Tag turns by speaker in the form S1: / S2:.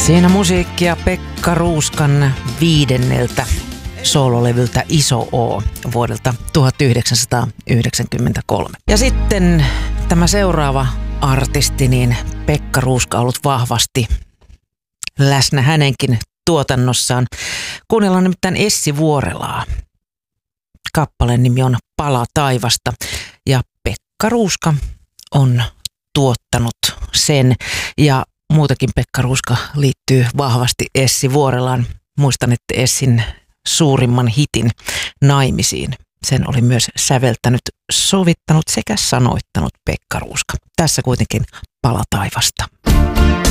S1: Siinä musiikkia Pekka Ruuskan 5. soololevyltä Iso O vuodelta 1993. Ja sitten tämä seuraava artisti, niin Pekka Ruuska on ollut vahvasti läsnä hänenkin tuotannossaan. Kuunnellaan nimittäin Essi Vuorelaa. Kappaleen nimi on Pala taivasta ja Pekka Ruuska on tuottanut sen ja muutakin Pekka Ruuska liittyy vahvasti Essi Vuorelaan. Muistan, että Essin suurimman hitin Naimisiin. Sen oli myös säveltänyt, sovittanut sekä sanoittanut Pekka Ruuska. Tässä kuitenkin Pala taivasta.